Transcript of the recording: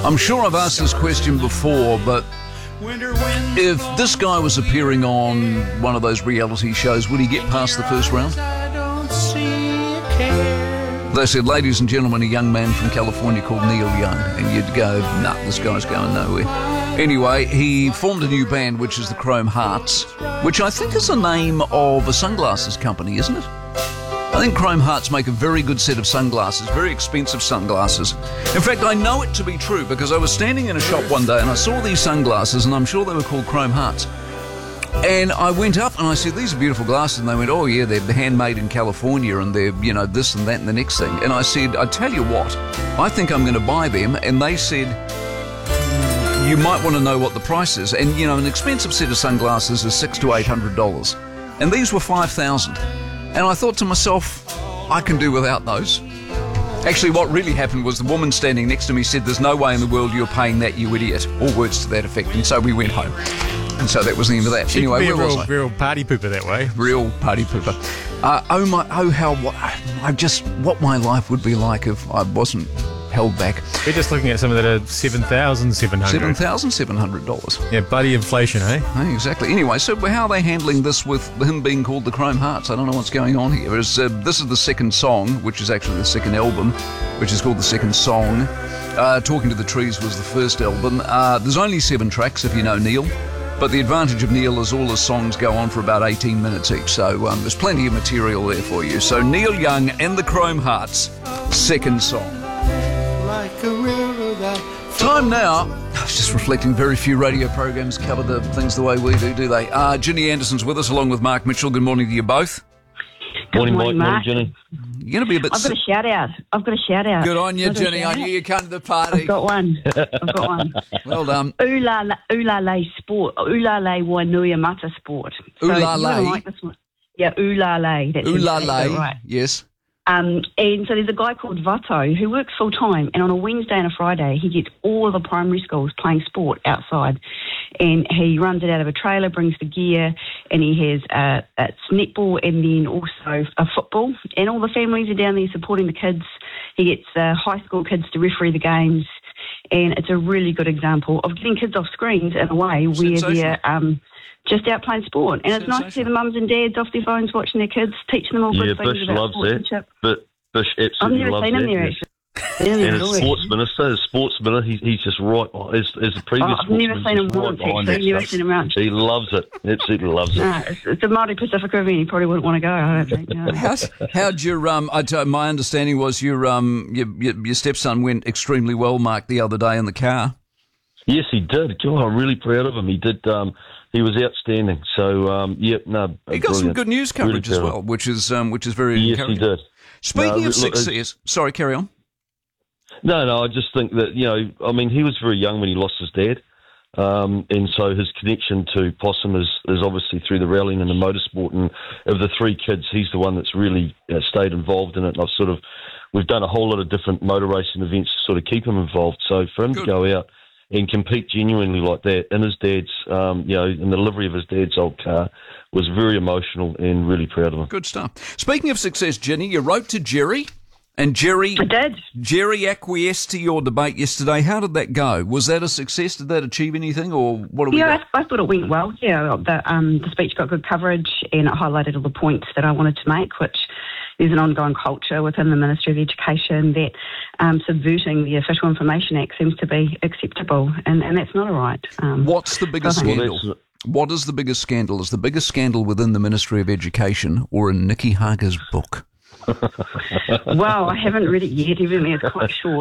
I'm sure I've asked this question before, but if this guy was appearing on one of those reality shows, would he get past the first round? They said, ladies and gentlemen, a young man from California called Neil Young. And you'd go, nah, this guy's going nowhere. Anyway, he formed a new band, which is the Chrome Hearts, which I think is the name of a sunglasses company, isn't it? I think Chrome Hearts make a very good set of sunglasses, very expensive sunglasses. In fact, I know it to be true because I was standing in a shop one day and I saw these sunglasses and I'm sure they were called Chrome Hearts. And I went up and I said, these are beautiful glasses. And they went, oh yeah, they're handmade in California and they're, this and that and the next thing. And I said, I tell you what, I think I'm going to buy them. And they said, you might want to know what the price is. And, an expensive set of sunglasses is $600 to $800. And these were $5,000. And I thought to myself, I can do without those. Actually, what really happened was the woman standing next to me said, there's no way in the world you're paying that, you idiot. All words to that effect. And so we went home. And so that was the end of that. She anyway, could be a real party pooper that way. Real party pooper. What my life would be like if I wasn't held back. We're just looking at some that are $7,700. $7,700. Yeah, bloody inflation, eh? Exactly. Anyway, so how are they handling this with him being called the Chrome Hearts? I don't know what's going on here. This is the second song, which is actually the second album, which is called The Second Song. Talking to the Trees was the first album. There's only 7 tracks, if you know Neil. But the advantage of Neil is all his songs go on for about 18 minutes each, so there's plenty of material there for you. So Neil Young and the Chrome Hearts, second song. Time now. I was just reflecting, very few radio programs cover the things the way we do they? Ginny Anderson's with us along with Mark Mitchell. Good morning to you both. Morning, Mike. Morning, Ginny. You're going to be a bit... I've got a shout out. Good on you, Ginny. I knew you come to the party. I've got one. Well done. Ulale Sport. Ulale Wainuia Mata Sport. Ulale? Like this one. Yeah, Ulale. Ulale, right. Yes. And so there's a guy called Vato who works full time, and on a Wednesday and a Friday he gets all of the primary schools playing sport outside, and he runs it out of a trailer, brings the gear, and he has it's netball and then also a football, and all the families are down there supporting the kids. He gets high school kids to referee the games, and it's a really good example of getting kids off screens in a way where they're just out playing sport. And it's nice to see the mums and dads off their phones watching their kids, teaching them all good things Bush about loves sportsmanship. That. Bush absolutely loves that. I've never seen him there, actually. And as sports minister, he's just right. As the previous I've never seen him once, actually. Never seen him around. He loves it. Absolutely loves it. No, it's a Māori Pacific River, and he probably wouldn't want to go, I don't think. No. How'd your my understanding was your stepson went extremely well, Mark, the other day in the car. Yes, he did. God, I'm really proud of him. He did. He was outstanding. So, he got brilliant. Some good news coverage as well, which is very encouraging. Yes, he did. Speaking of success, sorry, carry on. No, I just think that, he was very young when he lost his dad. And so his connection to Possum is obviously through the rallying and the motorsport. And of the 3 kids, he's the one that's really stayed involved in it. And we've done a whole lot of different motor racing events to sort of keep him involved. So for him to go out and compete genuinely like that in his dad's, in the livery of his dad's old car, was very emotional and really proud of him. Good stuff. Speaking of success, Jenny, you wrote to Jerry, and Jerry acquiesced to your debate yesterday. How did that go? Was that a success? Did that achieve anything, or what? I thought it went well. Yeah, the speech got good coverage, and it highlighted all the points that I wanted to make, which there's an ongoing culture within the Ministry of Education that subverting the Official Information Act seems to be acceptable, and that's not all right. What's the biggest scandal? What is the biggest scandal? Is the biggest scandal within the Ministry of Education or in Nikki Hager's book? Well, I haven't read it yet, even though it's quite short.